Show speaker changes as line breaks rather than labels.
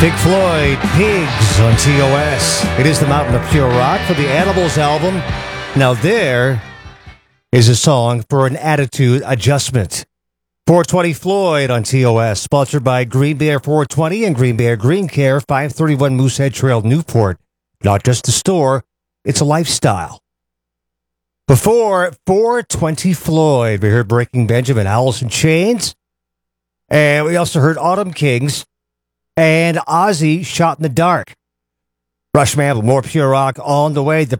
Pink Floyd, Pigs on TOS. It is the Mountain of Pure Rock for the Animals album. Now there is a song for an attitude adjustment. 420 Floyd on TOS, sponsored by Green Bear 420 and Green Bear Green Care, 531 Moosehead Trail, Newport. Not just a store, it's a lifestyle. Before 420 Floyd, we heard Breaking Benjamin, Alice in Chains. And we also heard Autumn Kings and Ozzy, Shot in the Dark. Rush Mammal, more Pure Rock on the way. The